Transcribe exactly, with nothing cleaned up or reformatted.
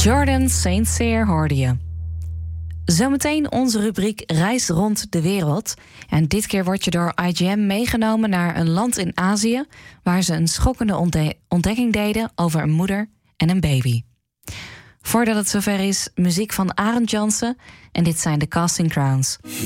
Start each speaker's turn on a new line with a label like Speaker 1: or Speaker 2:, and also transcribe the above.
Speaker 1: Jordan Saint Cyr hoorde je. Zometeen onze rubriek Reis rond de wereld. En dit keer word je door I G M meegenomen naar een land in Azië, waar ze een schokkende ontde- ontdekking deden over een moeder en een baby. Voordat het zover is, muziek van Arend Jansen. En dit zijn de Casting Crowns.